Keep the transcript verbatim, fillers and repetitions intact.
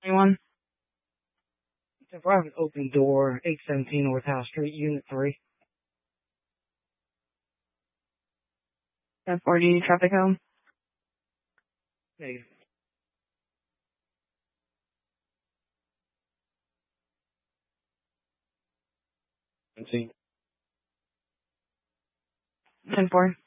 Anyone? If I have an open door, eight seventeen North House Street, Unit three. ten forty traffic home. Negative. ten four.